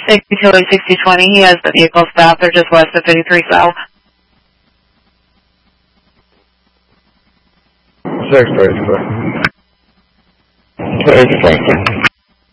Safety Killer 6020, he has the vehicle stopped. They're just west of 53 South. 634.